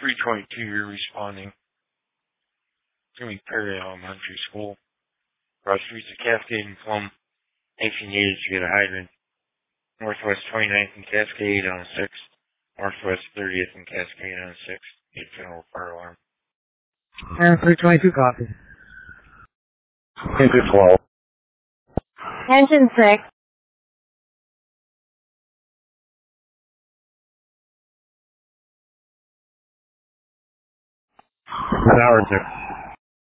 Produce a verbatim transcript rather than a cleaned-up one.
three twenty-two, you're responding. It's going to be Perry Elementary School. Cross streets of Cascade and Plum. If you need it, you get a hydrant. Northwest twenty-ninth and Cascade on a sixth. Northwest thirtieth and Cascade on a sixth. Need general fire alarm. And three twenty-two, copy. Engine twelve. Engine six. An hour and six.